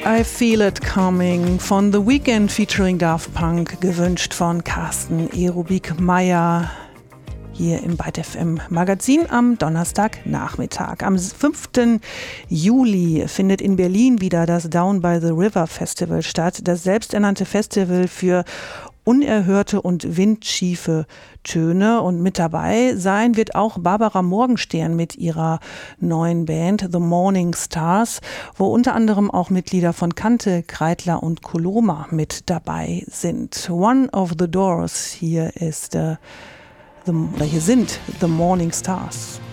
I Feel It Coming von The Weeknd featuring Daft Punk, gewünscht von Carsten Erubik-Meyer hier im Byte FM Magazin am Donnerstagnachmittag. Am 5. Juli findet in Berlin wieder das Down by the River Festival statt, das selbsternannte Festival für unerhörte und windschiefe Töne, und mit dabei sein wird auch Barbara Morgenstern mit ihrer neuen Band The Morning Stars, wo unter anderem auch Mitglieder von Kante, Kreidler und Koloma mit dabei sind. One of the Doors, hier sind The Morning Stars.